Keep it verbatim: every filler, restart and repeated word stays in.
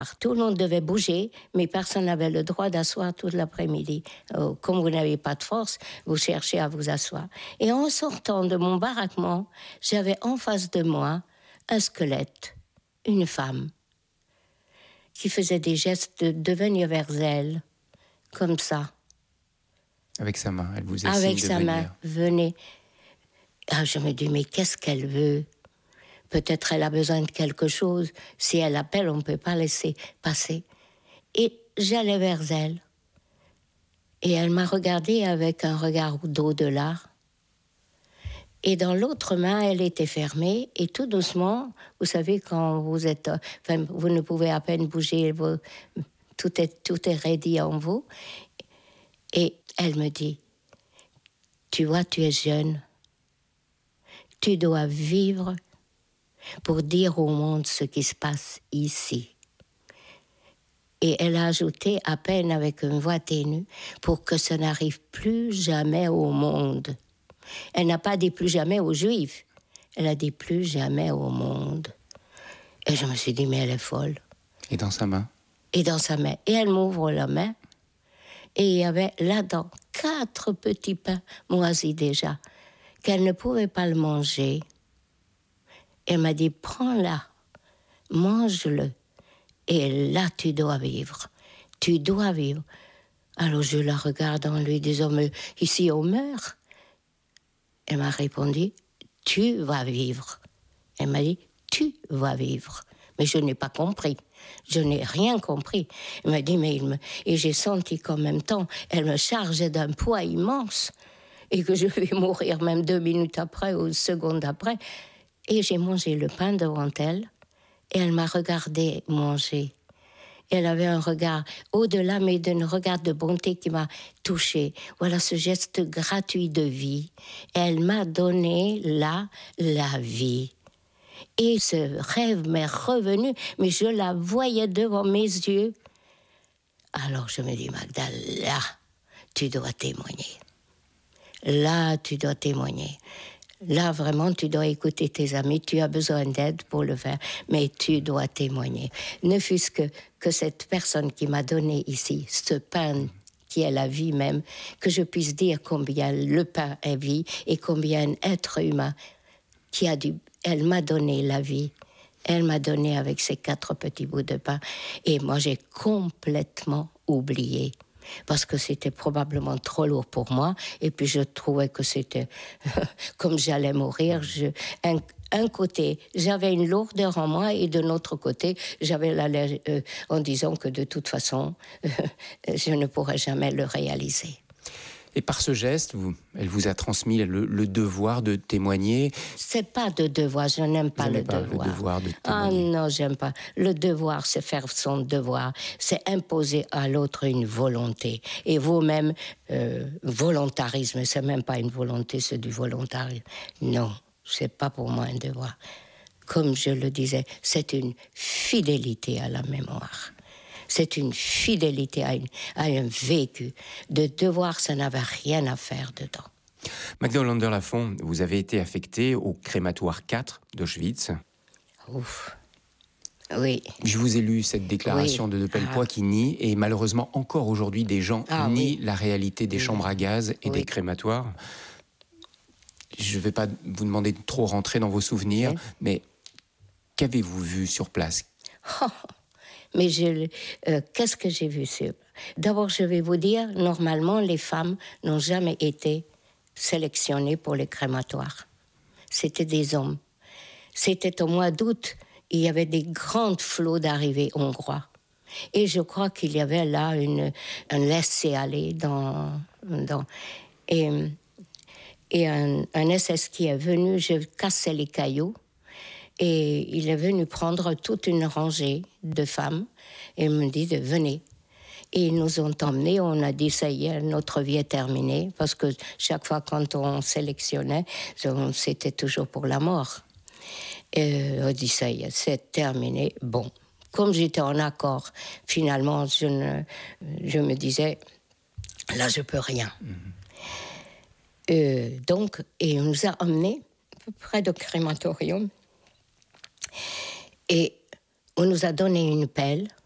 Tout le monde devait bouger, mais personne n'avait le droit d'asseoir toute l'après-midi. Euh, comme vous n'avez pas de force, vous cherchez à vous asseoir. Et en sortant de mon baraquement, j'avais en face de moi un squelette, une femme, qui faisait des gestes de, de venir vers elle, comme ça. Avec sa main, elle vous a Avec signe de sa venir. main, venez. Ah, je me dis, mais qu'est-ce qu'elle veut ? Peut-être elle a besoin de quelque chose. Si elle appelle, on ne peut pas laisser passer. Et j'allais vers elle. Et elle m'a regardé avec un regard d'au-delà. Et dans l'autre main, elle était fermée. Et tout doucement, vous savez, quand vous êtes... Enfin, vous ne pouvez à peine bouger, vous, tout est, tout est ready en vous. Et elle me dit, tu vois, tu es jeune. Tu dois vivre pour dire au monde ce qui se passe ici. Et elle a ajouté, à peine avec une voix ténue, pour que ça n'arrive plus jamais au monde. Elle n'a pas dit plus jamais aux Juifs. Elle a dit plus jamais au monde. Et je me suis dit, mais elle est folle. Et dans sa main ? Et dans sa main. Et elle m'ouvre la main. Et il y avait là-dedans quatre petits pains moisis déjà, qu'elle ne pouvait pas le manger. Elle m'a dit, prends-la, mange-le. Et là, tu dois vivre. Tu dois vivre. Alors je la regarde en lui disant, mais ici on meurt. Elle m'a répondu, tu vas vivre. Elle m'a dit, tu vas vivre. Mais je n'ai pas compris. Je n'ai rien compris. Elle m'a dit, mais il me... Et j'ai senti qu'en même temps, elle me chargeait d'un poids immense et que je vais mourir même deux minutes après ou une seconde après. Et j'ai mangé le pain devant elle et elle m'a regardé manger. Elle avait un regard au-delà, mais d'un regard de bonté qui m'a touchée. Voilà ce geste gratuit de vie. Elle m'a donné là la vie. Et ce rêve m'est revenu, mais je la voyais devant mes yeux. Alors je me dis, Magda, là, tu dois témoigner. Là, tu dois témoigner. Là, vraiment, tu dois écouter tes amis. Tu as besoin d'aide pour le faire, mais tu dois témoigner. Ne fût-ce que, que cette personne qui m'a donné ici ce pain qui est la vie même, que je puisse dire combien le pain est vie et combien un être humain qui a du... Elle m'a donné la vie. Elle m'a donné avec ces quatre petits bouts de pain. Et moi, j'ai complètement oublié. Parce que c'était probablement trop lourd pour moi. Et puis, je trouvais que c'était... comme j'allais mourir, je, un, un côté, j'avais une lourdeur en moi. Et de l'autre côté, j'avais la, euh, en disant que de toute façon, euh, je ne pourrais jamais le réaliser. Et par ce geste, vous, elle vous a transmis le, le devoir de témoigner. C'est pas de devoir, je n'aime pas, le, pas devoir. le devoir de Ah témoigner. non, j'aime pas. Le devoir, c'est faire son devoir. C'est imposer à l'autre une volonté. Et vous-même, euh, volontarisme, c'est même pas une volonté, c'est du volontarisme. Non, c'est pas pour moi un devoir. Comme je le disais, c'est une fidélité à la mémoire. C'est une fidélité à, une, à un vécu. De devoir, ça n'avait rien à faire dedans. Magda Hollander-Lafont, vous avez été affectée au crématoire quatre d'Auschwitz. Ouf. Oui. Je vous ai lu cette déclaration oui. de De Pellepoix ah. qui nie, et malheureusement encore aujourd'hui des gens ah, nient oui. la réalité des oui. chambres à gaz et oui. des crématoires. Je ne vais pas vous demander de trop rentrer dans vos souvenirs, oui. mais qu'avez-vous vu sur place ? oh. Mais je, euh, qu'est-ce que j'ai vu sur... D'abord, je vais vous dire, normalement, les femmes n'ont jamais été sélectionnées pour les crématoires. C'était des hommes. C'était au mois d'août, il y avait des grandes flots d'arrivées hongrois. Et je crois qu'il y avait là une, un laisser-aller dans... dans et et un, un S S qui est venu, je cassais les cailloux. Et il est venu prendre toute une rangée de femmes et me dit de venez. Et ils nous ont emmenés, on a dit ça y est, notre vie est terminée, parce que chaque fois quand on sélectionnait, c'était toujours pour la mort. Et on dit ça y est, c'est terminé. Bon, comme j'étais en accord, finalement, je, ne, je me disais, là je peux rien. Mm-hmm. Euh, donc, et on nous a emmenés près du crématorium. Et on nous a donné une pelle